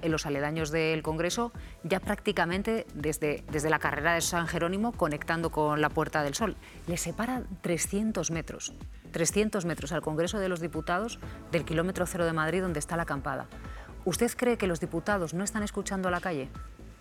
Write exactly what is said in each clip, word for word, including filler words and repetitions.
en los aledaños del Congreso, ya prácticamente desde, desde la carrera de San Jerónimo, conectando con la Puerta del Sol. Le separa trescientos metros, trescientos metros al Congreso de los Diputados del kilómetro cero de Madrid, donde está la acampada. ¿Usted cree que los diputados no están escuchando a la calle?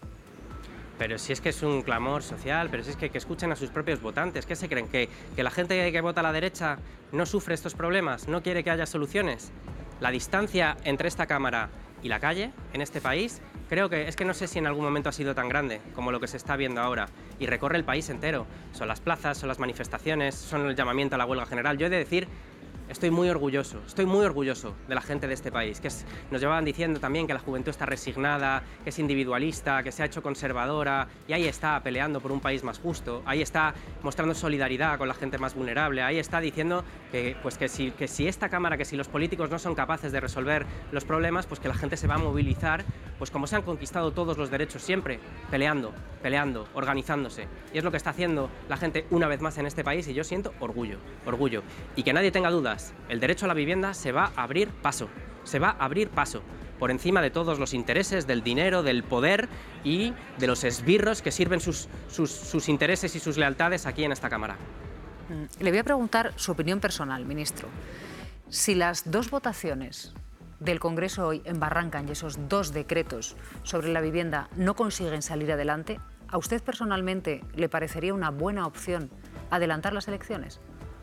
Pero si es que es un clamor social, pero si es que, que escuchen a sus propios votantes. ¿Qué se creen? ¿Que, que la gente que vota a la derecha no sufre estos problemas? ¿No quiere que haya soluciones? La distancia entre esta Cámara y la calle en este país, creo que es que no sé si en algún momento ha sido tan grande como lo que se está viendo ahora. Y recorre el país entero. Son las plazas, son las manifestaciones, son el llamamiento a la huelga general. Yo he de decir... Estoy muy orgulloso, estoy muy orgulloso de la gente de este país, que es, nos llevaban diciendo también que la juventud está resignada, que es individualista, que se ha hecho conservadora, y ahí está peleando por un país más justo, ahí está mostrando solidaridad con la gente más vulnerable, ahí está diciendo que, pues que, si, que si esta Cámara, que si los políticos no son capaces de resolver los problemas, pues que la gente se va a movilizar, pues como se han conquistado todos los derechos siempre, peleando, peleando, organizándose. Y es lo que está haciendo la gente una vez más en este país, y yo siento orgullo, orgullo. Y que nadie tenga dudas. El derecho a la vivienda se va a abrir paso, se va a abrir paso, por encima de todos los intereses, del dinero, del poder y de los esbirros que sirven sus, sus, sus intereses y sus lealtades aquí en esta Cámara. Le voy a preguntar su opinión personal, ministro. Si las dos votaciones del Congreso hoy embarrancan y esos dos decretos sobre la vivienda no consiguen salir adelante, ¿a usted personalmente le parecería una buena opción adelantar las elecciones?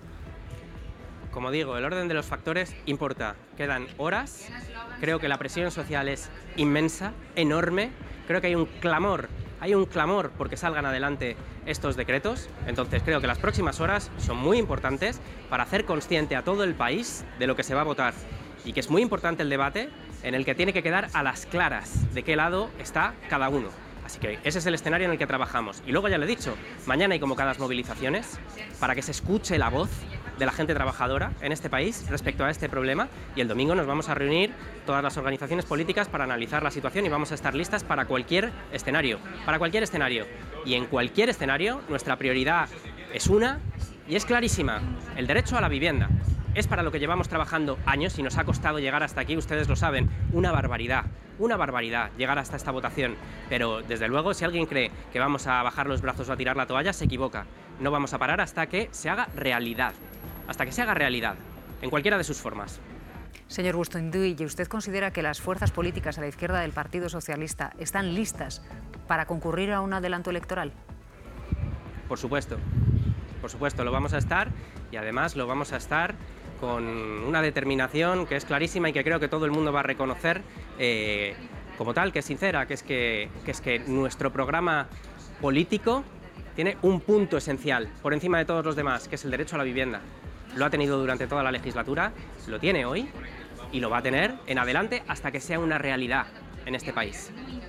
Como digo, el orden de los factores importa. Quedan horas, creo que la presión social es inmensa, enorme, creo que hay un clamor, hay un clamor porque salgan adelante estos decretos, entonces creo que las próximas horas son muy importantes para hacer consciente a todo el país de lo que se va a votar y que es muy importante el debate en el que tiene que quedar a las claras de qué lado está cada uno. Así que ese es el escenario en el que trabajamos. Y luego ya lo he dicho, mañana hay convocadas movilizaciones para que se escuche la voz de la gente trabajadora en este país respecto a este problema, y el domingo nos vamos a reunir todas las organizaciones políticas para analizar la situación y vamos a estar listas para cualquier escenario, para cualquier escenario. Y en cualquier escenario nuestra prioridad es una y es clarísima, el derecho a la vivienda. Es para lo que llevamos trabajando años y nos ha costado llegar hasta aquí, ustedes lo saben, una barbaridad, una barbaridad llegar hasta esta votación. Pero desde luego, si alguien cree que vamos a bajar los brazos o a tirar la toalla, se equivoca. No vamos a parar hasta que se haga realidad, hasta que se haga realidad, en cualquiera de sus formas. Señor Bustinduy, ¿y usted considera que las fuerzas políticas a la izquierda del Partido Socialista están listas para concurrir a un adelanto electoral? Por supuesto, por supuesto, lo vamos a estar, y además lo vamos a estar con una determinación que es clarísima y que creo que todo el mundo va a reconocer eh, como tal, que es sincera, que es que, que es que nuestro programa político tiene un punto esencial por encima de todos los demás, que es el derecho a la vivienda. Lo ha tenido durante toda la legislatura, lo tiene hoy y lo va a tener en adelante hasta que sea una realidad en este país.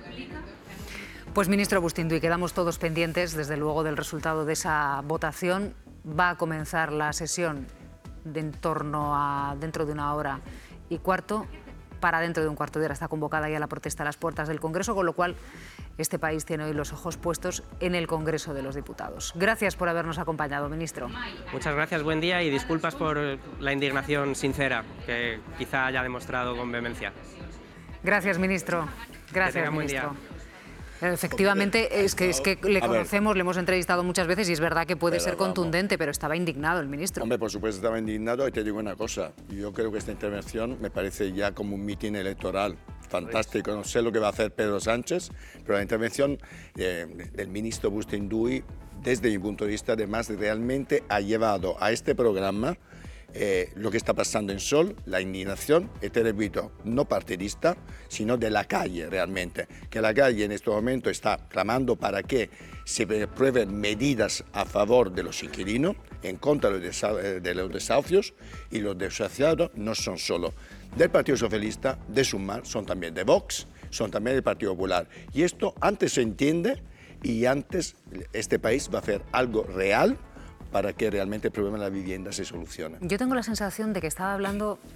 Pues ministro Bustinduy, quedamos todos pendientes desde luego del resultado de esa votación. Va a comenzar la sesión de en torno a dentro de una hora y cuarto. Para dentro de un cuarto de hora está convocada ya la protesta a las puertas del Congreso, con lo cual este país tiene hoy los ojos puestos en el Congreso de los Diputados. Gracias por habernos acompañado, ministro. Muchas gracias, buen día y disculpas por la indignación sincera que quizá haya demostrado con vehemencia. Gracias, ministro. Gracias, ministro. Efectivamente, es que, es que le conocemos, le hemos entrevistado muchas veces y es verdad que puede pero ser contundente, vamos. pero estaba indignado el ministro. Hombre, por supuesto estaba indignado y te digo una cosa, yo creo que esta intervención me parece ya como un mitin electoral fantástico, no sé lo que va a hacer Pedro Sánchez, pero la intervención eh, del ministro Bustinduy, desde mi punto de vista, además realmente ha llevado a este programa Eh, lo que está pasando en Sol, la indignación, y te repito, no partidista, sino de la calle realmente, que la calle en este momento está clamando para que se prueben medidas a favor de los inquilinos, en contra de los desahucios, y los desahuciados no son solo del Partido Socialista, de Sumar, son también de Vox, son también del Partido Popular. Y esto antes se entiende y antes este país va a hacer algo real para que realmente el problema de la vivienda se solucione. Yo tengo la sensación de que estaba hablando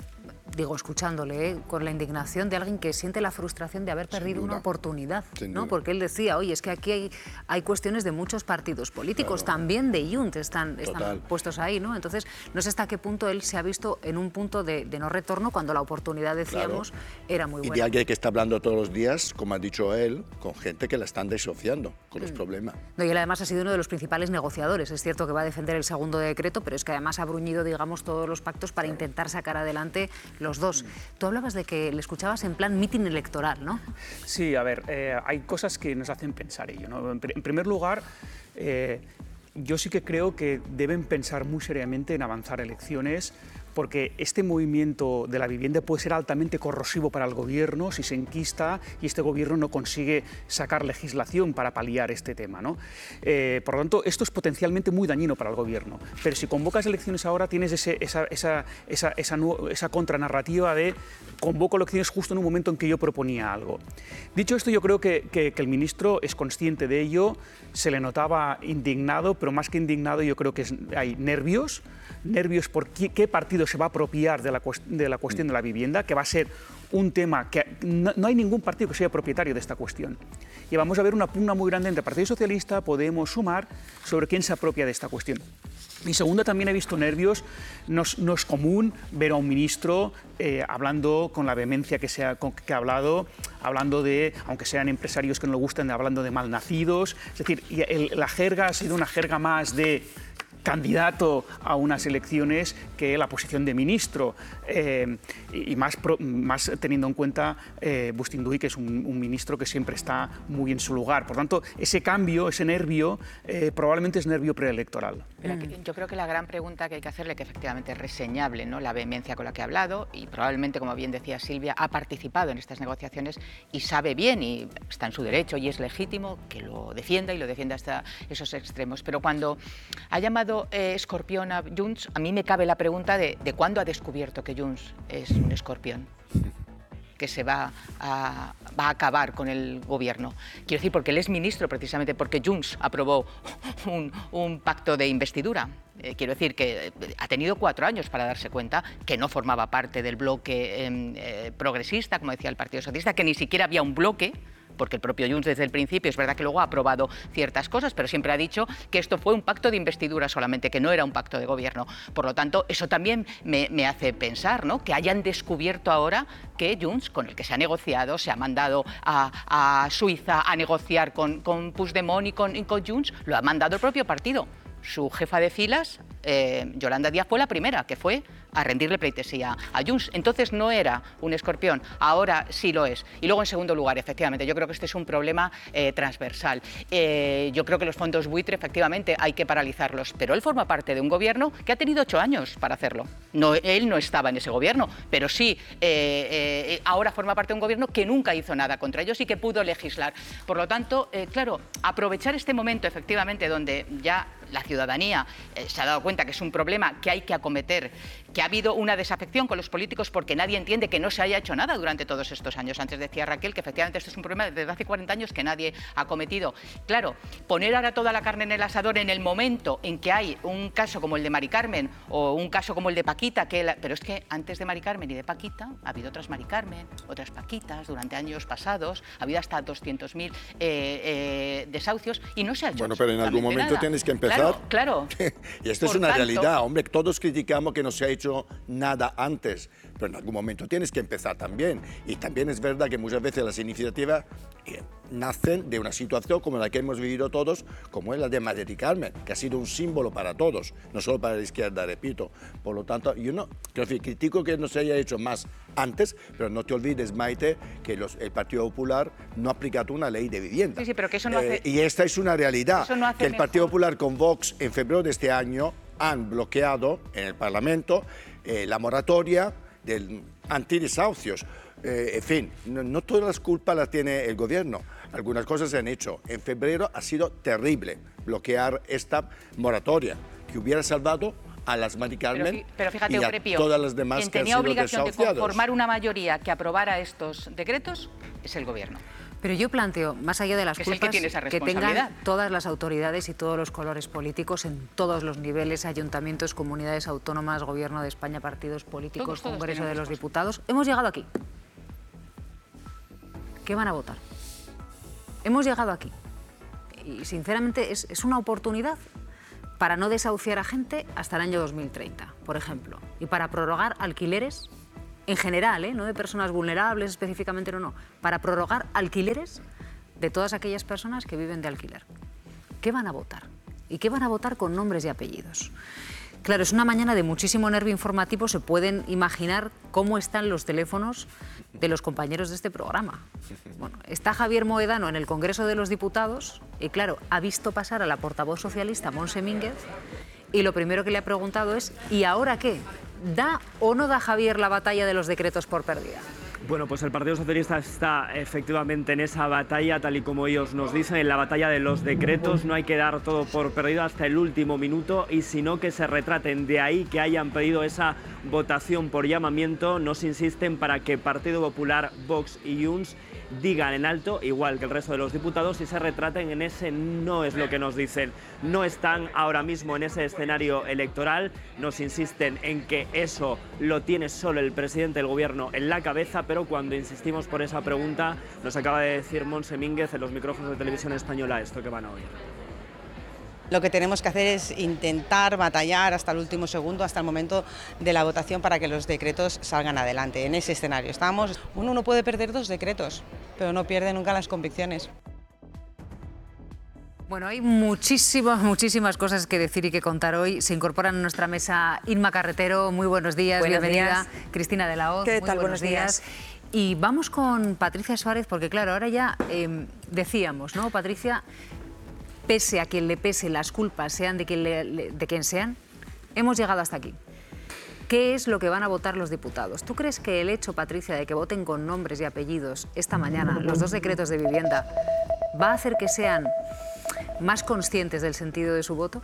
digo, escuchándole, ¿eh? Con la indignación de alguien que siente la frustración de haber perdido una oportunidad, ¿no? Porque él decía, oye, es que aquí hay, hay cuestiones de muchos partidos políticos, claro. También de Junts están, están puestos ahí, ¿no? Entonces, no sé hasta qué punto él se ha visto en un punto de, de no retorno cuando la oportunidad, decíamos, claro. Era muy buena. Y de alguien que está hablando todos los días, como ha dicho él, con gente que la están disociando con mm. los problemas. No, y él además ha sido uno de los principales negociadores. Es cierto que va a defender el segundo decreto, pero es que además ha bruñido, digamos, todos los pactos para claro. intentar sacar adelante los dos. Tú hablabas de que le escuchabas en plan mitin electoral, ¿no? Sí, a ver, eh, hay cosas que nos hacen pensar ello, ¿no? En, en primer lugar, eh, yo sí que creo que deben pensar muy seriamente en avanzar elecciones, porque este movimiento de la vivienda puede ser altamente corrosivo para el gobierno si se enquista y este gobierno no consigue sacar legislación para paliar este tema, ¿no? Eh, por lo tanto, esto es potencialmente muy dañino para el gobierno, pero si convocas elecciones ahora tienes ese, esa, esa, esa, esa, esa contranarrativa de convoco elecciones justo en un momento en que yo proponía algo. Dicho esto, yo creo que, que, que el ministro es consciente de ello, se le notaba indignado, pero más que indignado yo creo que es, hay nervios, nervios por qué, qué partido se va a apropiar de la, de la cuestión de la vivienda, que va a ser un tema que no, no hay ningún partido que sea propietario de esta cuestión. Y vamos a ver una pugna muy grande entre el Partido Socialista, Podemos, Sumar, sobre quién se apropia de esta cuestión. Y segundo, también he visto nervios. No, no es común ver a un ministro eh, hablando con la vehemencia que, se ha, con, que ha hablado, hablando de, aunque sean empresarios que no le gustan, hablando de malnacidos. Es decir, y el, la jerga ha sido una jerga más de candidato a unas elecciones que la posición de ministro, eh, y más, pro, más teniendo en cuenta eh, Bustinduy, que es un, un ministro que siempre está muy en su lugar. Por tanto, ese cambio, ese nervio, eh, probablemente es nervio preelectoral. Pero aquí, yo creo que la gran pregunta que hay que hacerle, que efectivamente es reseñable, ¿no?, la vehemencia con la que ha hablado, y probablemente, como bien decía Silvia, ha participado en estas negociaciones y sabe bien, y está en su derecho y es legítimo que lo defienda y lo defienda hasta esos extremos. Pero cuando ha llamado Eh, escorpión a Junts, a mí me cabe la pregunta de, de cuándo ha descubierto que Junts es un escorpión, que se va a, va a acabar con el gobierno. Quiero decir, porque él es ministro precisamente porque Junts aprobó un, un pacto de investidura. Eh, quiero decir que ha tenido cuatro años para darse cuenta que no formaba parte del bloque eh, eh, progresista, como decía el Partido Socialista, que ni siquiera había un bloque, porque el propio Junts desde el principio, es verdad que luego ha aprobado ciertas cosas, pero siempre ha dicho que esto fue un pacto de investidura solamente, que no era un pacto de gobierno. Por lo tanto, eso también me, me hace pensar, ¿no?, que hayan descubierto ahora que Junts, con el que se ha negociado, se ha mandado a, a Suiza a negociar con, con Puigdemont y con, y con Junts, lo ha mandado el propio partido. Su jefa de filas, eh, Yolanda Díaz, fue la primera que fue a rendirle pleitesía a Junts. Entonces no era un escorpión, ahora sí lo es. Y luego, en segundo lugar, efectivamente, yo creo que este es un problema eh, transversal. Eh, yo creo que los fondos buitre, efectivamente, hay que paralizarlos, pero él forma parte de un gobierno que ha tenido ocho años para hacerlo. No, él no estaba en ese gobierno, pero sí, eh, eh, ahora forma parte de un gobierno que nunca hizo nada contra ellos y que pudo legislar. Por lo tanto, eh, claro, aprovechar este momento, efectivamente, donde ya la ciudadanía eh, se ha dado cuenta que es un problema que hay que acometer, que ha habido una desafección con los políticos porque nadie entiende que no se haya hecho nada durante todos estos años. Antes decía Raquel que efectivamente esto es un problema desde hace cuarenta años que nadie ha cometido. Claro, poner ahora toda la carne en el asador en el momento en que hay un caso como el de Mari Carmen o un caso como el de Paquita, que la... pero es que antes de Mari Carmen y de Paquita ha habido otras Mari Carmen, otras Paquitas durante años pasados, ha habido hasta doscientos mil eh, eh, desahucios y no se ha hecho Bueno, pero en algún momento nada. Tienes que empezar. Claro, claro. Y esto es una tanto, realidad, hombre, todos criticamos que no se ha hecho nada antes, pero en algún momento tienes que empezar también. Y también es verdad que muchas veces las iniciativas eh, nacen de una situación como la que hemos vivido todos, como es la de Mari Carmen, que ha sido un símbolo para todos, no solo para la izquierda, repito. Por lo tanto, yo no creo que critico que no se haya hecho más antes, pero no te olvides, Maite, que los, el Partido Popular no ha aplicado una ley de vivienda. Sí, sí, pero que eso no hace... Eh, y esta es una realidad, Eso no hace que el mejor. Partido Popular con Vox en febrero de este año han bloqueado en el Parlamento eh, la moratoria del antidesahucios. Eh, en fin, no, no todas las culpas las tiene el gobierno. Algunas cosas se han hecho. En febrero ha sido terrible bloquear esta moratoria, que hubiera salvado a las Mari Carmen pero, pero fíjate, y a Eupepio, todas las demás quien que han tenía sido obligación de desahuciados. conformar una mayoría que aprobara estos decretos es el gobierno. Pero yo planteo, más allá de las Que es el culpas, que tiene esa que responsabilidad. tengan todas las autoridades y todos los colores políticos en todos los niveles, ayuntamientos, comunidades autónomas, Gobierno de España, partidos políticos, Todos, todos Congreso de tenemos los cosas. Diputados. Hemos llegado aquí. ¿Qué van a votar? Hemos llegado aquí. Y sinceramente es, es una oportunidad para no desahuciar a gente hasta el año dos mil treinta, por ejemplo, y para prorrogar alquileres en general, ¿eh? No de personas vulnerables específicamente, no, no, para prorrogar alquileres de todas aquellas personas que viven de alquiler. ¿Qué van a votar? ¿Y qué van a votar con nombres y apellidos? Claro, es una mañana de muchísimo nervio informativo, se pueden imaginar cómo están los teléfonos de los compañeros de este programa. Bueno, está Javier Mohedano en el Congreso de los Diputados y claro, ha visto pasar a la portavoz socialista Montse Mínguez y lo primero que le ha preguntado es ¿y ahora qué? ¿Da o no da Javier la batalla de los decretos por pérdida? Bueno, pues el Partido Socialista está efectivamente en esa batalla, tal y como ellos nos dicen, en la batalla de los decretos. No hay que dar todo por perdido hasta el último minuto y sino que se retraten. De ahí que hayan pedido esa votación por llamamiento. Nos insisten para que Partido Popular, Vox y Junts digan en alto, igual que el resto de los diputados, y se retraten en ese no es lo que nos dicen. No están ahora mismo en ese escenario electoral, nos insisten en que eso lo tiene solo el presidente del gobierno en la cabeza, pero cuando insistimos por esa pregunta, nos acaba de decir Montse Mínguez en los micrófonos de Televisión Española esto que van a oír. Lo que tenemos que hacer es intentar batallar hasta el último segundo, hasta el momento de la votación para que los decretos salgan adelante. En ese escenario estamos. Uno no puede perder dos decretos, pero no pierde nunca las convicciones. Bueno, hay muchísimas, muchísimas cosas que decir y que contar hoy. Se incorporan a nuestra mesa Inma Carretero, muy buenos días, buenos bienvenida. Días. Cristina de la Hoz, ¿Qué muy tal? buenos, Buenos días. días. Y vamos con Patricia Suárez, porque claro, ahora ya eh, decíamos, ¿no, Patricia? Pese a quien le pese, las culpas sean de quien, le, le, de quien sean, hemos llegado hasta aquí. ¿Qué es lo que van a votar los diputados? ¿Tú crees que el hecho, Patricia, de que voten con nombres y apellidos esta mañana los dos decretos de vivienda va a hacer que sean más conscientes del sentido de su voto?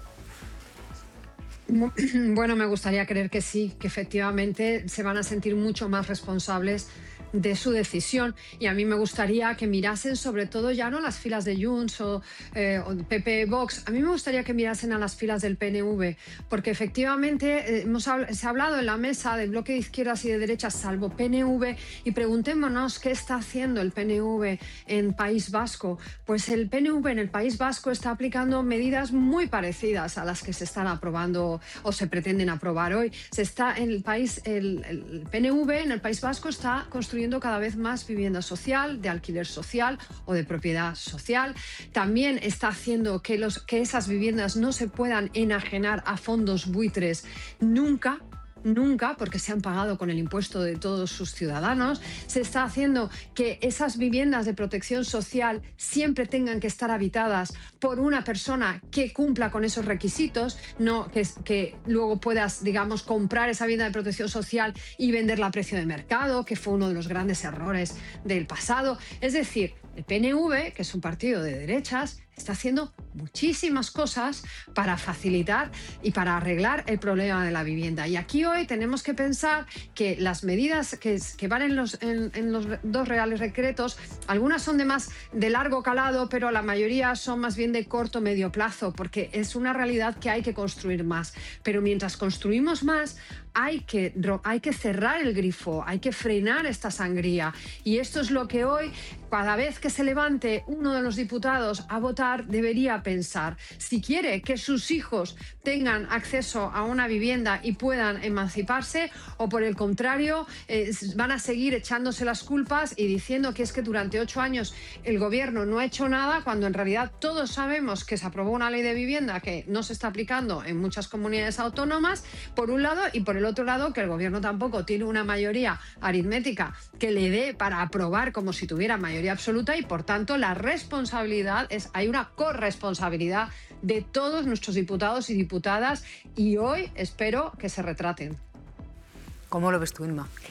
Bueno, me gustaría creer que sí, que efectivamente se van a sentir mucho más responsables de su decisión, y a mí me gustaría que mirasen sobre todo ya no las filas de Junts o, eh, o P P Vox, a mí me gustaría que mirasen a las filas del P N V, porque efectivamente eh, hemos, se ha hablado en la mesa del bloque de izquierdas y de derechas salvo P N V, y preguntémonos qué está haciendo el P N V en País Vasco. Pues el P N V en el País Vasco está aplicando medidas muy parecidas a las que se están aprobando o se pretenden aprobar hoy. Se está en el país, el, el P N V en el País Vasco está construyendo cada vez más vivienda social, de alquiler social o de propiedad social. También está haciendo que, los, que esas viviendas no se puedan enajenar a fondos buitres nunca. Nunca, porque se han pagado con el impuesto de todos sus ciudadanos. Se está haciendo que esas viviendas de protección social siempre tengan que estar habitadas por una persona que cumpla con esos requisitos, no que, que luego puedas, digamos, comprar esa vivienda de protección social y venderla a precio de mercado, que fue uno de los grandes errores del pasado. Es decir, el P N V, que es un partido de derechas, está haciendo muchísimas cosas para facilitar y para arreglar el problema de la vivienda. Y aquí hoy tenemos que pensar que las medidas que, que van en los, en, en los dos reales decretos, algunas son de más de largo calado, pero la mayoría son más bien de corto medio plazo, porque es una realidad que hay que construir más. Pero mientras construimos más, hay que, hay que cerrar el grifo, hay que frenar esta sangría. Y esto es lo que hoy, cada vez que se levante uno de los diputados a votar, debería pensar. Si quiere que sus hijos tengan acceso a una vivienda y puedan emanciparse, o por el contrario, eh, van a seguir echándose las culpas y diciendo que es que durante ocho años el gobierno no ha hecho nada, cuando en realidad todos sabemos que se aprobó una ley de vivienda que no se está aplicando en muchas comunidades autónomas, por un lado, y por el otro lado, que el gobierno tampoco tiene una mayoría aritmética que le dé para aprobar como si tuviera mayoría absoluta, y por tanto la responsabilidad es, hay una corresponsabilidad de todos nuestros diputados y diputadas, y hoy espero que se retraten. ¿Cómo lo ves tú, Inma?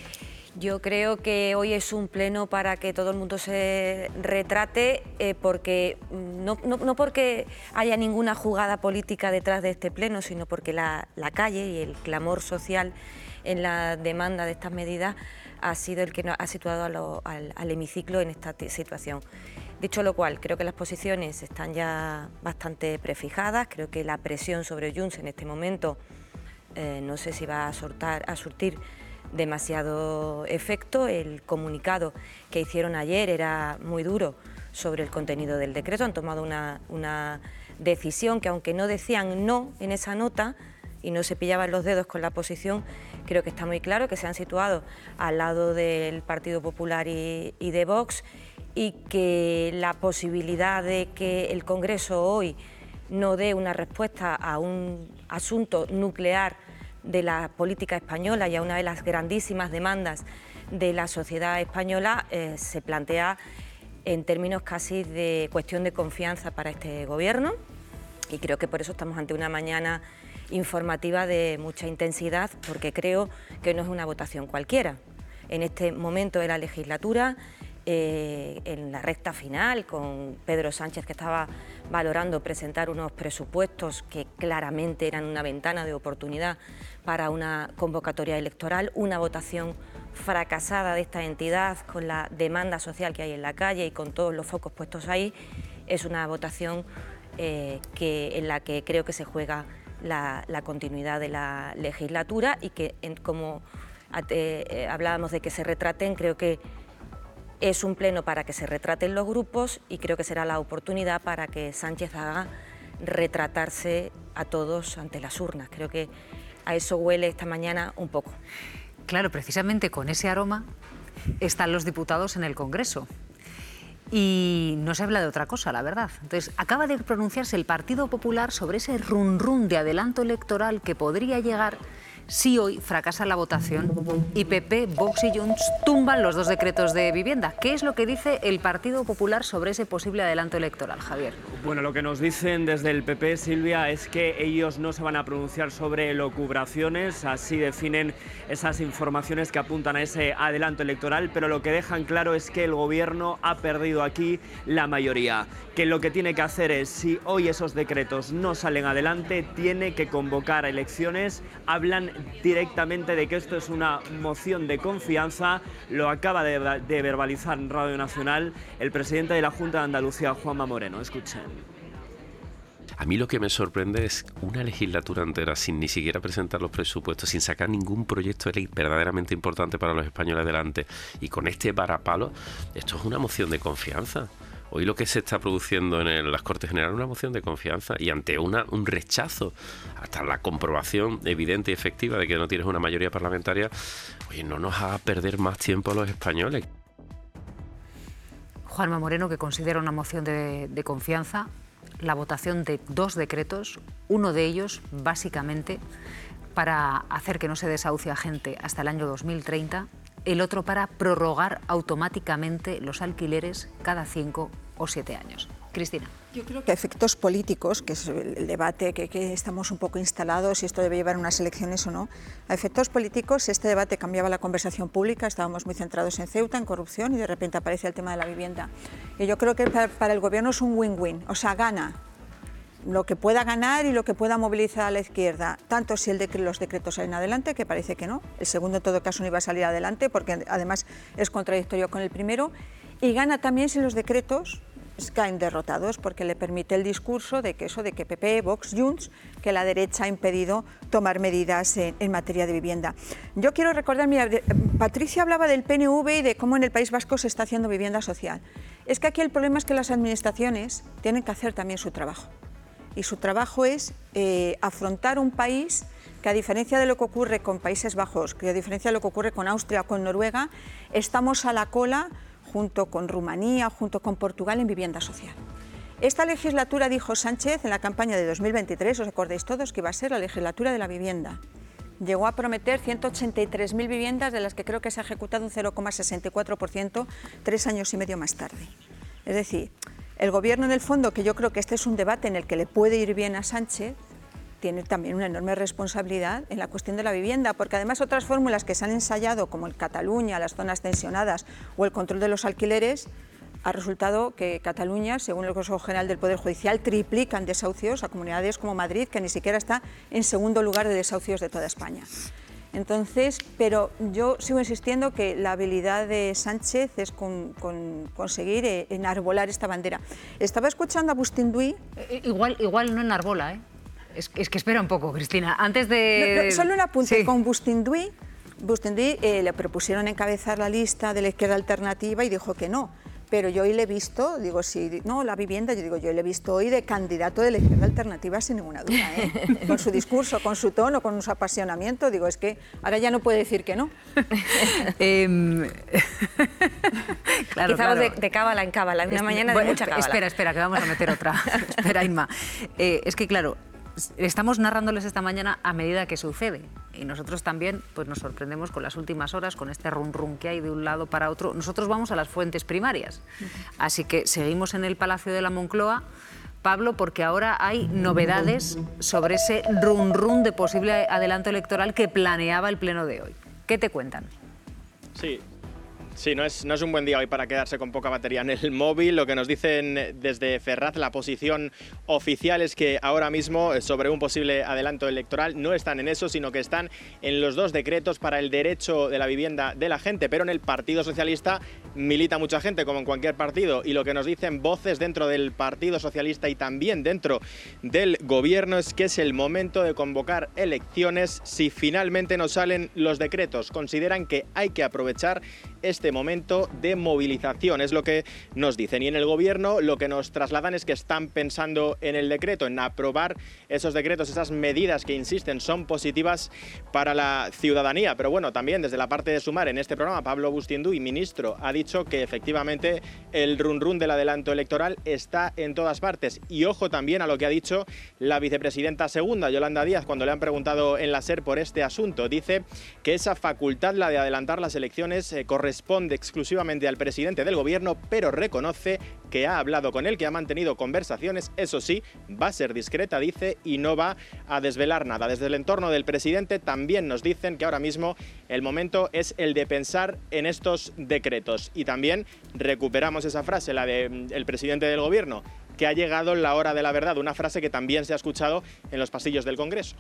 Yo creo que hoy es un pleno para que todo el mundo se retrate, eh, porque no, no, no porque haya ninguna jugada política detrás de este pleno, sino porque la, la calle y el clamor social en la demanda de estas medidas ha sido el que ha situado a lo, al, al hemiciclo en esta situación. Dicho lo cual, creo que las posiciones están ya bastante prefijadas, creo que la presión sobre Junts en este momento eh, no sé si va a, sortar, a surtir demasiado efecto. El comunicado que hicieron ayer era muy duro sobre el contenido del decreto, han tomado una, una decisión que, aunque no decían no en esa nota y no se pillaban los dedos con la posición, creo que está muy claro que se han situado al lado del Partido Popular y, y de Vox, y que la posibilidad de que el Congreso hoy no dé una respuesta a un asunto nuclear de la política española y a una de las grandísimas demandas de la sociedad española eh, se plantea en términos casi de cuestión de confianza para este Gobierno, y creo que por eso estamos ante una mañana informativa de mucha intensidad, porque creo que no es una votación cualquiera. En este momento de la legislatura, Eh, en la recta final, con Pedro Sánchez, que estaba valorando presentar unos presupuestos que claramente eran una ventana de oportunidad para una convocatoria electoral, una votación fracasada de esta entidad con la demanda social que hay en la calle y con todos los focos puestos ahí, es una votación eh, que, en la que creo que se juega la, la continuidad de la legislatura, y que, en, como eh, hablábamos de que se retraten, creo que es un pleno para que se retraten los grupos, y creo que será la oportunidad para que Sánchez haga retratarse a todos ante las urnas. Creo que a eso huele esta mañana un poco. Claro, precisamente con ese aroma están los diputados en el Congreso. Y no se habla de otra cosa, la verdad. Entonces, acaba de pronunciarse el Partido Popular sobre ese run run de adelanto electoral que podría llegar si hoy fracasa la votación y P P, Vox y Junts tumban los dos decretos de vivienda. ¿Qué es lo que dice el Partido Popular sobre ese posible adelanto electoral, Javier? Bueno, lo que nos dicen desde el P P, Silvia, es que ellos no se van a pronunciar sobre locubraciones, así definen esas informaciones que apuntan a ese adelanto electoral, pero lo que dejan claro es que el Gobierno ha perdido aquí la mayoría, que lo que tiene que hacer es, si hoy esos decretos no salen adelante, tiene que convocar a elecciones. Hablan directamente de que esto es una moción de confianza, lo acaba de, de verbalizar en Radio Nacional el presidente de la Junta de Andalucía, Juanma Moreno. Escuchen. A mí lo que me sorprende es una legislatura entera sin ni siquiera presentar los presupuestos, sin sacar ningún proyecto de ley verdaderamente importante para los españoles adelante, y con este varapalo. Esto es una moción de confianza. Hoy lo que se está produciendo en el, las Cortes Generales es una moción de confianza, y ante una, un rechazo, hasta la comprobación evidente y efectiva de que no tienes una mayoría parlamentaria, oye, no nos haga perder más tiempo a los españoles. Juanma Moreno, que considera una moción de, de confianza la votación de dos decretos, uno de ellos básicamente para hacer que no se desahucie a gente hasta el año dos mil treinta, el otro para prorrogar automáticamente los alquileres cada cinco o siete años. Cristina. Yo creo que a efectos políticos, que es el debate que, que estamos un poco instalados, si esto debe llevar unas elecciones o no, a efectos políticos este debate cambiaba la conversación pública, estábamos muy centrados en Ceuta, en corrupción, y de repente aparece el tema de la vivienda. Y yo creo que para, para el Gobierno es un win-win, o sea, gana lo que pueda ganar y lo que pueda movilizar a la izquierda, tanto si el de, los decretos salen adelante, que parece que no, el segundo en todo caso no iba a salir adelante porque además es contradictorio con el primero, y gana también si los decretos caen derrotados, porque le permite el discurso de que eso de que P P, Vox, Junts, que la derecha ha impedido tomar medidas en, en materia de vivienda. Yo quiero recordar, mira, Patricia hablaba del P N V y de cómo en el País Vasco se está haciendo vivienda social. Es que aquí el problema es que las administraciones tienen que hacer también su trabajo. Y su trabajo es eh, afrontar un país que, a diferencia de lo que ocurre con Países Bajos, que a diferencia de lo que ocurre con Austria o con Noruega, estamos a la cola junto con Rumanía, junto con Portugal, en vivienda social. Esta legislatura, dijo Sánchez en la campaña de dos mil veintitrés, os acordáis todos, que iba a ser la legislatura de la vivienda. Llegó a prometer ciento ochenta y tres mil viviendas, de las que creo que se ha ejecutado un cero coma sesenta y cuatro por ciento tres años y medio más tarde. Es decir, el Gobierno, en el fondo, que yo creo que este es un debate en el que le puede ir bien a Sánchez, tiene también una enorme responsabilidad en la cuestión de la vivienda, porque además otras fórmulas que se han ensayado, como el Cataluña, las zonas tensionadas o el control de los alquileres, ha resultado que Cataluña, según el Consejo General del Poder Judicial, triplican desahucios a comunidades como Madrid, que ni siquiera está en segundo lugar de desahucios de toda España. Entonces, pero yo sigo insistiendo que la habilidad de Sánchez es con, con conseguir eh, enarbolar esta bandera. Estaba escuchando a Bustinduy. Eh, igual, igual no enarbola, ¿eh? Es, es que espera un poco, Cristina. Antes de... No, no, solo un apunte. Sí. Con Bustinduy, Bustinduy eh, le propusieron encabezar la lista de la izquierda alternativa y dijo que no. Pero yo hoy le he visto, digo, si no, la vivienda, yo digo, yo le he visto hoy de candidato de la izquierda alternativa sin ninguna duda, ¿eh? Con su discurso, con su tono, con su apasionamiento, digo, es que ahora ya no puede decir que no. eh, claro, Quizá claro. de, de cábala en cábala, una Es, mañana bueno, de mucha cábala. Espera, espera, que vamos a meter otra. Espera, Inma. Eh, es que, claro, estamos narrándoles esta mañana a medida que sucede. Y nosotros también pues, nos sorprendemos con las últimas horas, con este rum rum que hay de un lado para otro. Nosotros vamos a las fuentes primarias. Así que seguimos en el Palacio de la Moncloa, Pablo, porque ahora hay novedades sobre ese rum rum de posible adelanto electoral que planeaba el pleno de hoy. ¿Qué te cuentan? Sí. Sí, no es, no es un buen día hoy para quedarse con poca batería en el móvil. Lo que nos dicen desde Ferraz, la posición oficial es que ahora mismo sobre un posible adelanto electoral no están en eso, sino que están en los dos decretos para el derecho de la vivienda de la gente. Pero en el Partido Socialista milita mucha gente, como en cualquier partido, y lo que nos dicen voces dentro del Partido Socialista y también dentro del Gobierno es que es el momento de convocar elecciones si finalmente nos salen los decretos. Consideran que hay que aprovechar este momento de movilización, es lo que nos dicen. Y en el Gobierno lo que nos trasladan es que están pensando en el decreto, en aprobar esos decretos, esas medidas que, insisten, son positivas para la ciudadanía. Pero bueno, también desde la parte de Sumar, en este programa, Pablo Bustinduy, ministro, ha dicho que efectivamente el run run del adelanto electoral está en todas partes. Y ojo también a lo que ha dicho la vicepresidenta segunda, Yolanda Díaz, cuando le han preguntado en la SER por este asunto. Dice que esa facultad, la de adelantar las elecciones, eh, corresponde exclusivamente al presidente del Gobierno, pero reconoce que ha hablado con él, que ha mantenido conversaciones. Eso sí, va a ser discreta, dice, y no va a desvelar nada. Desde el entorno del presidente también nos dicen que ahora mismo el momento es el de pensar en estos decretos. Y también recuperamos esa frase, la del presidente del Gobierno, que ha llegado la hora de la verdad, una frase que también se ha escuchado en los pasillos del Congreso.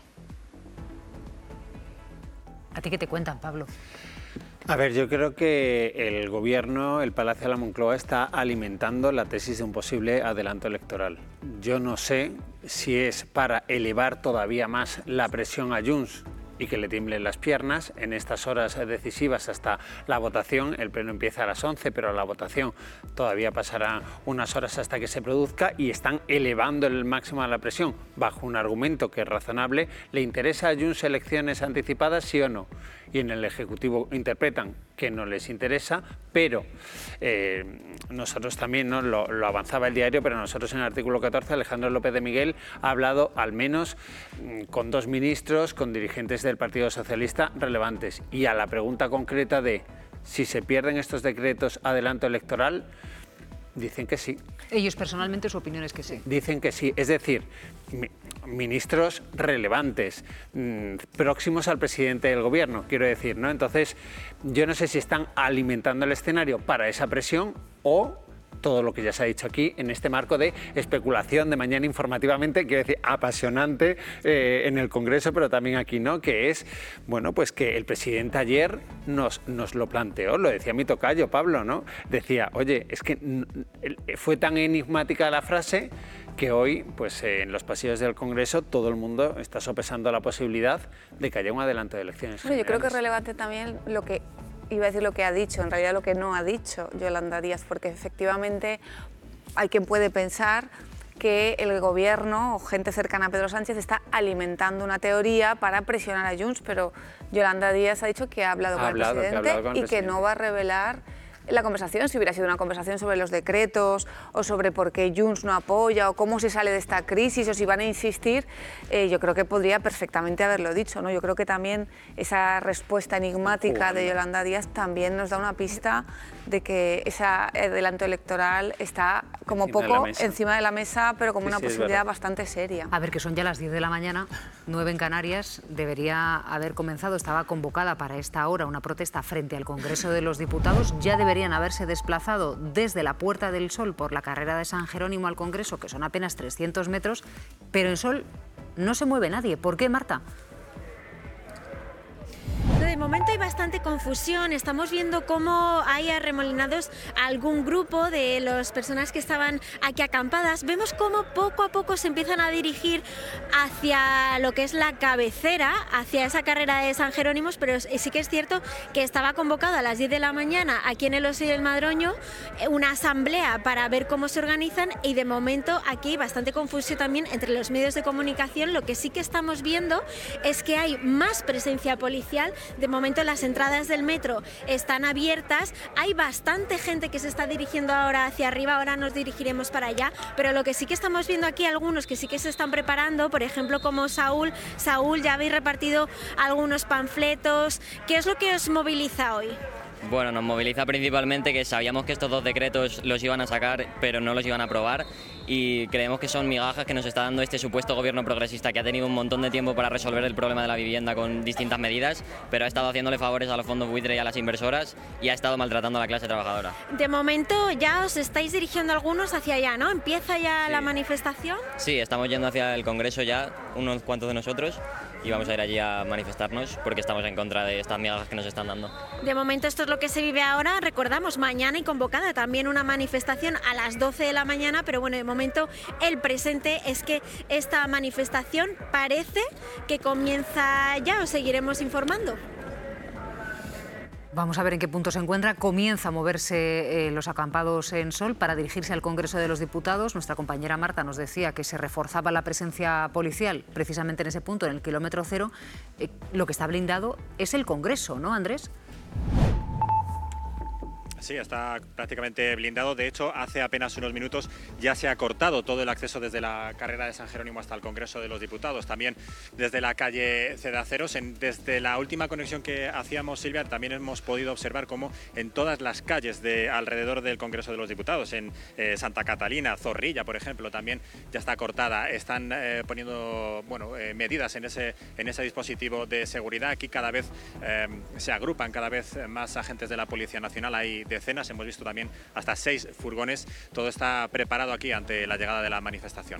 ¿A ti qué te cuentan, Pablo? A ver, yo creo que el Gobierno, el Palacio de la Moncloa, está alimentando la tesis de un posible adelanto electoral. Yo no sé si es para elevar todavía más la presión a Junts y que le tiemblen las piernas en estas horas decisivas hasta la votación. El pleno empieza a las once, pero la votación todavía pasará unas horas hasta que se produzca, y están elevando el máximo a la presión bajo un argumento que es razonable. ¿Le interesa a Junts elecciones anticipadas, sí o no? Y en el Ejecutivo interpretan que no les interesa, pero eh, nosotros también, ¿no? lo, lo avanzaba el diario, pero nosotros en el artículo catorce, Alejandro López de Miguel ha hablado al menos mmm, con dos ministros, con dirigentes del Partido Socialista relevantes, y a la pregunta concreta de si se pierden estos decretos adelanto electoral, dicen que sí. Ellos personalmente, su opinión es que sí. Dicen que sí, es decir, ministros relevantes, mmm, próximos al presidente del Gobierno, quiero decir, ¿no? Entonces, yo no sé si están alimentando el escenario para esa presión o todo lo que ya se ha dicho aquí en este marco de especulación de mañana informativamente, quiero decir, apasionante eh, en el Congreso, pero también aquí, ¿no? Que es, bueno, pues que el presidente ayer nos, nos lo planteó, lo decía mi tocayo, Pablo, ¿no? Decía, oye, es que fue tan enigmática la frase que hoy, pues eh, en los pasillos del Congreso, todo el mundo está sopesando la posibilidad de que haya un adelanto de elecciones generales. Yo creo que es relevante también lo que iba a decir lo que ha dicho, en realidad lo que no ha dicho Yolanda Díaz, porque efectivamente hay quien puede pensar que el Gobierno o gente cercana a Pedro Sánchez está alimentando una teoría para presionar a Junts, pero Yolanda Díaz ha dicho que ha hablado, ha con, hablado, el que ha hablado con el presidente y que no va a revelar la conversación, si hubiera sido una conversación sobre los decretos o sobre por qué Junts no apoya o cómo se sale de esta crisis o si van a insistir, eh, yo creo que podría perfectamente haberlo dicho, ¿no? Yo creo que también esa respuesta enigmática de Yolanda Díaz también nos da una pista de que ese adelanto electoral está como Encima de poco la mesa. encima de la mesa, pero como Sí, una sí, es posibilidad verdad. bastante seria. A ver, que son ya las diez de la mañana, nueve en Canarias, debería haber comenzado, estaba convocada para esta hora una protesta frente al Congreso de los Diputados, ya deberían haberse desplazado desde la Puerta del Sol por la carrera de San Jerónimo al Congreso, que son apenas trescientos metros, pero en Sol no se mueve nadie. ¿Por qué, Marta? De momento hay bastante confusión, estamos viendo cómo hay arremolinados algún grupo de las personas que estaban aquí acampadas. Vemos cómo poco a poco se empiezan a dirigir hacia lo que es la cabecera, hacia esa carrera de San Jerónimo, pero sí que es cierto que estaba convocada a las diez de la mañana aquí en el Osi del Madroño una asamblea para ver cómo se organizan y de momento aquí hay bastante confusión también entre los medios de comunicación. Lo que sí que estamos viendo es que hay más presencia policial. De momento las entradas del metro están abiertas, hay bastante gente que se está dirigiendo ahora hacia arriba, ahora nos dirigiremos para allá, pero lo que sí que estamos viendo aquí, algunos que sí que se están preparando, por ejemplo como Saúl, Saúl, ya habéis repartido algunos panfletos. ¿Qué es lo que os moviliza hoy? Bueno, nos moviliza principalmente que sabíamos que estos dos decretos los iban a sacar, pero no los iban a aprobar, y creemos que son migajas que nos está dando este supuesto gobierno progresista que ha tenido un montón de tiempo para resolver el problema de la vivienda con distintas medidas, pero ha estado haciéndole favores a los fondos buitre y a las inversoras y ha estado maltratando a la clase trabajadora. De momento ya os estáis dirigiendo algunos hacia allá, ¿no? ¿Empieza ya Sí. la manifestación? Sí, estamos yendo hacia el Congreso ya, unos cuantos de nosotros, y vamos a ir allí a manifestarnos porque estamos en contra de estas migajas que nos están dando. De momento esto es lo que se vive ahora. Recordamos, mañana hay convocada también una manifestación a las doce de la mañana, pero bueno, de momento el presente es que esta manifestación parece que comienza ya, os seguiremos informando. Vamos a ver en qué punto se encuentra. Comienza a moverse eh, los acampados en Sol para dirigirse al Congreso de los Diputados. Nuestra compañera Marta nos decía que se reforzaba la presencia policial precisamente en ese punto, en el kilómetro cero. Eh, lo que está blindado es el Congreso, ¿no, Andrés? Sí, está prácticamente blindado. De hecho, hace apenas unos minutos ya se ha cortado todo el acceso desde la carrera de San Jerónimo hasta el Congreso de los Diputados. También desde la calle Cedaceros. En, desde la última conexión que hacíamos, Silvia, también hemos podido observar cómo en todas las calles de alrededor del Congreso de los Diputados, en eh, Santa Catalina, Zorrilla, por ejemplo, también ya está cortada. Están eh, poniendo bueno, eh, medidas en ese, en ese dispositivo de seguridad. Aquí cada vez eh, se agrupan cada vez más agentes de la Policía Nacional. Hay decenas, hemos visto también hasta seis furgones. Todo está preparado aquí ante la llegada de la manifestación.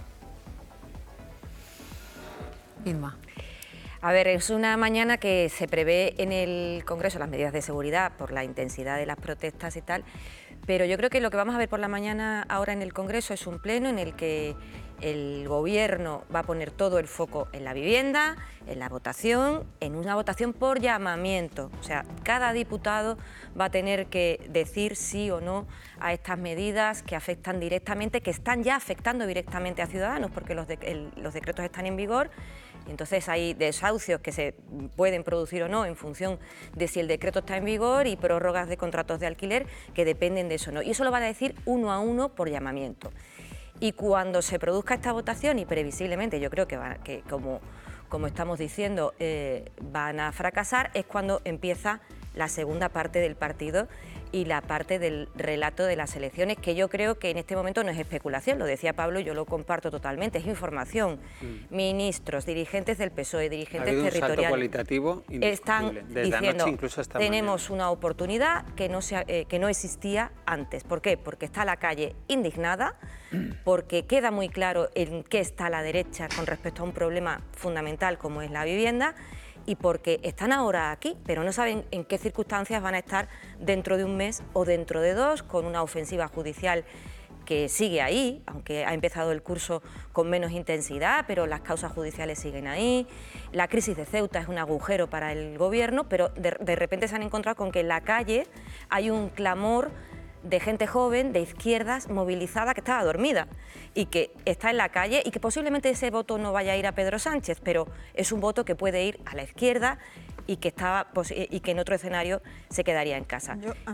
Inma. A ver, es una mañana que se prevé en el Congreso las medidas de seguridad por la intensidad de las protestas y tal, pero yo creo que lo que vamos a ver por la mañana ahora en el Congreso es un pleno en el que el Gobierno va a poner todo el foco en la vivienda, en la votación, en una votación por llamamiento. O sea, cada diputado va a tener que decir sí o no a estas medidas que afectan directamente, que están ya afectando directamente a ciudadanos, porque los, de, el, los decretos están en vigor. Entonces hay desahucios que se pueden producir o no en función de si el decreto está en vigor y prórrogas de contratos de alquiler que dependen de eso, ¿no? Y eso lo van a decir uno a uno por llamamiento. Y cuando se produzca esta votación, y previsiblemente yo creo que, va, que como, como estamos diciendo, eh, van a fracasar, es cuando empieza la segunda parte del partido y la parte del relato de las elecciones, que yo creo que en este momento no es especulación, lo decía Pablo y yo lo comparto totalmente, es información. Mm. Ministros, dirigentes del P S O E, dirigentes ha habido territoriales, un salto cualitativo están Desde diciendo, incluso esta tenemos mañana. una oportunidad que no, se, eh, que no existía antes. ¿Por qué? Porque está la calle indignada, porque queda muy claro en qué está la derecha con respecto a un problema fundamental como es la vivienda, y porque están ahora aquí, pero no saben en qué circunstancias van a estar dentro de un mes o dentro de dos, con una ofensiva judicial que sigue ahí, aunque ha empezado el curso con menos intensidad, pero las causas judiciales siguen ahí. La crisis de Ceuta es un agujero para el Gobierno, pero de, de repente se han encontrado con que en la calle hay un clamor de gente joven, de izquierdas, movilizada, que estaba dormida y que está en la calle y que posiblemente ese voto no vaya a ir a Pedro Sánchez, pero es un voto que puede ir a la izquierda y que, estaba, y que en otro escenario se quedaría en casa. Yo, ah,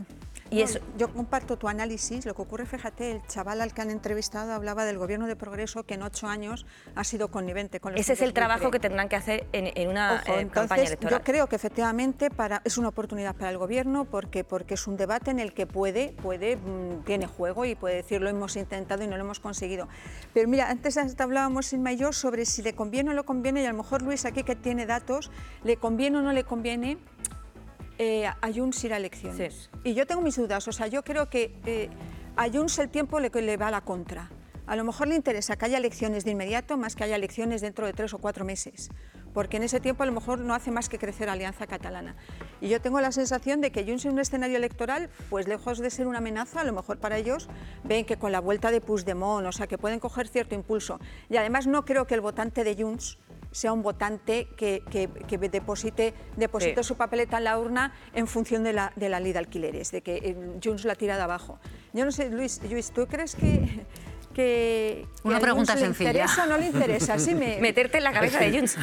Y eso... Yo comparto tu análisis. Lo que ocurre, fíjate, el chaval al que han entrevistado hablaba del gobierno de Progreso que en ocho años ha sido connivente con los Ese es el fondos trabajo buitre. que tendrán que hacer en, en una Ojo, eh, entonces, campaña electoral. Yo creo que efectivamente para, es una oportunidad para el gobierno porque, porque es un debate en el que puede, puede mmm, tiene juego y puede decir lo hemos intentado y no lo hemos conseguido. Pero mira, antes hablábamos Inma y yo sobre si le conviene o no le conviene, y a lo mejor Luis aquí que tiene datos, le conviene o no le conviene eh, a Junts ir a elecciones. Sí. Y yo tengo mis dudas, o sea, yo creo que eh, a Junts el tiempo le, le va a la contra. A lo mejor le interesa que haya elecciones de inmediato más que haya elecciones dentro de tres o cuatro meses, porque en ese tiempo a lo mejor no hace más que crecer Alianza Catalana. Y yo tengo la sensación de que Junts en un escenario electoral, pues lejos de ser una amenaza, a lo mejor para ellos ven que con la vuelta de Puigdemont, o sea, que pueden coger cierto impulso. Y además no creo que el votante de Junts sea un votante que, que, que deposite, deposite sí. su papeleta en la urna en función de la, de la ley de alquileres, de que eh, Junts la tira de abajo. Yo no sé, Luis, Luis ¿tú crees que... Que, Una que pregunta le sencilla. ¿Interesa o no le interesa? Sí, me... Meterte en la cabeza de Junts.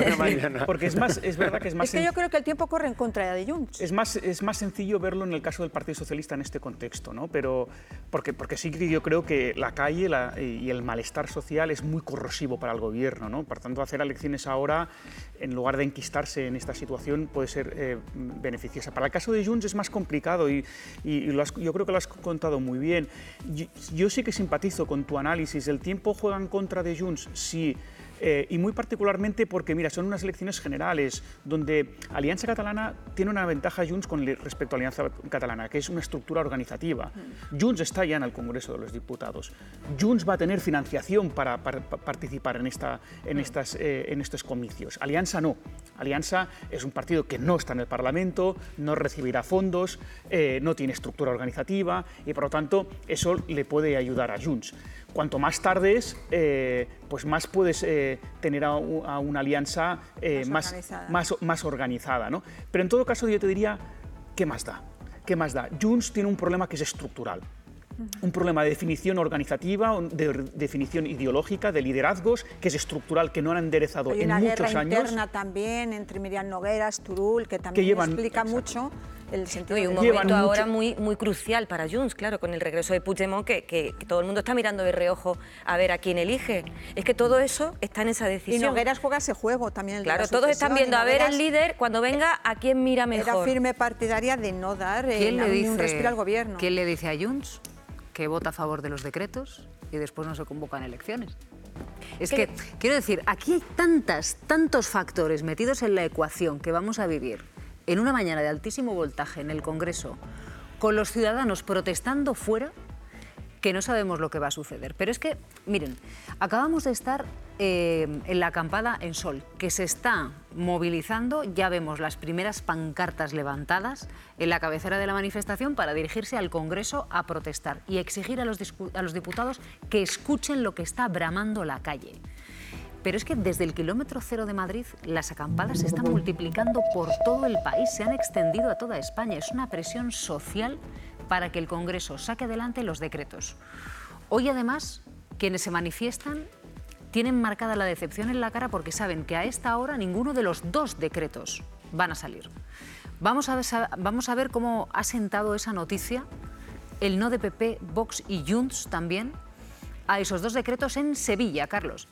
Porque es, más, es verdad que es más... Es que yo creo que el tiempo corre en contra de Junts. Es más, es más sencillo verlo en el caso del Partido Socialista en este contexto, ¿no? Pero porque, porque sí que yo creo que la calle la, y el malestar social es muy corrosivo para el gobierno, ¿no? Por tanto, hacer elecciones ahora, en lugar de enquistarse en esta situación, puede ser eh, beneficiosa. Para el caso de Junts es más complicado y, y, y lo has, yo creo que lo has contado muy bien. Yo, yo sí que simpatizo con tu análisis. El tiempo juega en contra de Junts, sí, eh, y muy particularmente porque, mira, son unas elecciones generales donde Alianza Catalana tiene una ventaja Junts con respecto a Alianza Catalana, que es una estructura organizativa. Mm. Junts está ya en el Congreso de los Diputados. Junts va a tener financiación para, para, para participar en, esta, en, estas, eh, en estos comicios. Alianza no. Alianza es un partido que no está en el Parlamento, no recibirá fondos, eh, no tiene estructura organizativa y, por lo tanto, eso le puede ayudar a Junts. Cuanto más tardes, eh, pues más puedes eh, tener a, a una alianza eh, más, más, organizada. Más, más organizada, ¿no? Pero en todo caso yo te diría, ¿qué más da? ¿Qué más da? Junts tiene un problema que es estructural. Un problema de definición organizativa, de definición ideológica, de liderazgos, que es estructural, que no han enderezado en muchos años. Hay una guerra interna también entre Miriam Nogueras, Turul, que también que llevan, explica exacto. mucho el sentido. Y un de... momento ahora muy, muy crucial para Junts, claro, con el regreso de Puigdemont, que, que, que todo el mundo está mirando de reojo a ver a quién elige. Es que todo eso está en esa decisión. Y Nogueras juega ese juego también. El claro, todos están viendo a ver el líder, cuando venga, a quién mira mejor. Era firme partidaria de no dar eh, ¿Quién le dice, un respiro al gobierno. ¿Quién le dice a Junts que vota a favor de los decretos y después no se convocan elecciones? Es que, quiero decir, aquí hay tantas, tantos factores metidos en la ecuación que vamos a vivir en una mañana de altísimo voltaje en el Congreso, con los ciudadanos protestando fuera, que no sabemos lo que va a suceder. Pero es que, miren, acabamos de estar eh, en la acampada en Sol, que se está movilizando, ya vemos las primeras pancartas levantadas en la cabecera de la manifestación para dirigirse al Congreso a protestar y exigir a los, a los diputados que escuchen lo que está bramando la calle. Pero es que desde el kilómetro cero de Madrid las acampadas se están multiplicando por todo el país, se han extendido a toda España. Es una presión social para que el Congreso saque adelante los decretos. Hoy, además, quienes se manifiestan tienen marcada la decepción en la cara porque saben que a esta hora ninguno de los dos decretos van a salir. Vamos a ver, vamos a ver cómo ha sentado esa noticia el no de P P, Vox y Junts también a esos dos decretos en Sevilla, Carlos.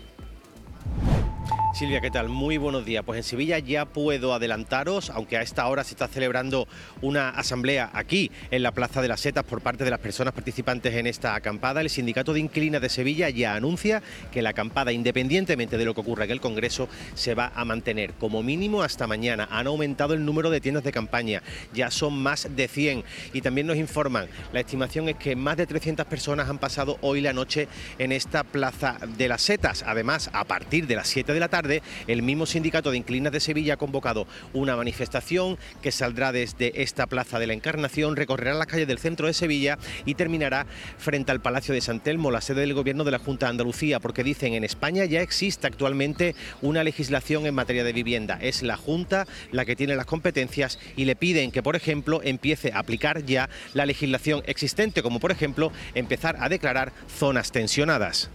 Silvia, ¿qué tal? Muy buenos días. Pues en Sevilla ya puedo adelantaros, aunque a esta hora se está celebrando una asamblea aquí en la Plaza de las Setas por parte de las personas participantes en esta acampada. El Sindicato de Inquilinas de Sevilla ya anuncia que la acampada, independientemente de lo que ocurra en el Congreso, se va a mantener como mínimo hasta mañana. Han aumentado el número de tiendas de campaña, ya son más de cien. Y también nos informan, la estimación es que más de trescientas personas han pasado hoy la noche en esta Plaza de las Setas. Además, a partir de las siete de la tarde, el mismo Sindicato de Inquilinas de Sevilla ha convocado una manifestación que saldrá desde esta Plaza de la Encarnación, recorrerá las calles del centro de Sevilla y terminará frente al Palacio de San Telmo, la sede del Gobierno de la Junta de Andalucía, porque dicen en España ya existe actualmente una legislación en materia de vivienda. Es la Junta la que tiene las competencias y le piden que, por ejemplo, empiece a aplicar ya la legislación existente, como por ejemplo empezar a declarar zonas tensionadas.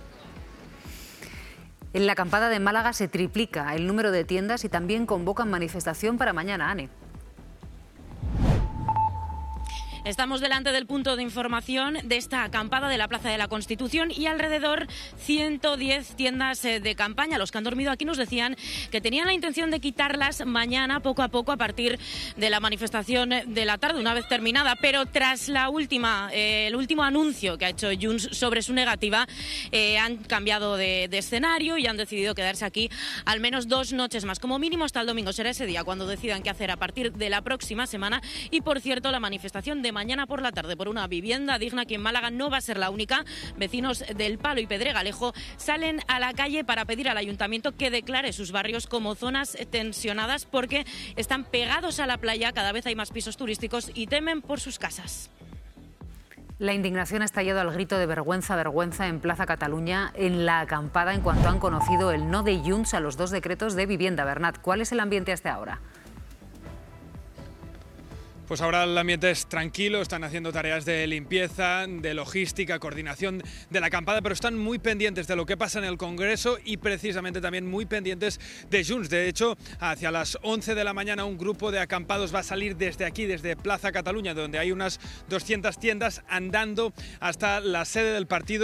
En la acampada de Málaga se triplica el número de tiendas y también convocan manifestación para mañana, Ane. Estamos delante del punto de información de esta acampada de la Plaza de la Constitución y alrededor ciento diez tiendas de campaña. Los que han dormido aquí nos decían que tenían la intención de quitarlas mañana, poco a poco, a partir de la manifestación de la tarde, una vez terminada. Pero tras la última, eh, el último anuncio que ha hecho Junts sobre su negativa, eh, han cambiado de, de escenario y han decidido quedarse aquí al menos dos noches más. Como mínimo hasta el domingo será ese día cuando decidan qué hacer a partir de la próxima semana. Y, por cierto, la manifestación de mañana por la tarde por una vivienda digna aquí en Málaga no va a ser la única. Vecinos del Palo y Pedregalejo salen a la calle para pedir al ayuntamiento que declare sus barrios como zonas tensionadas porque están pegados a la playa, cada vez hay más pisos turísticos y temen por sus casas. La indignación ha estallado al grito de vergüenza, vergüenza en Plaza Cataluña en la acampada en cuanto han conocido el no de Junts a los dos decretos de vivienda. Bernat, ¿cuál es el ambiente hasta ahora? Pues ahora el ambiente es tranquilo, están haciendo tareas de limpieza, de logística, coordinación de la acampada, pero están muy pendientes de lo que pasa en el Congreso y precisamente también muy pendientes de Junts. De hecho, hacia las once de la mañana un grupo de acampados va a salir desde aquí, desde Plaza Cataluña, donde hay unas doscientas tiendas, andando hasta la sede del partido.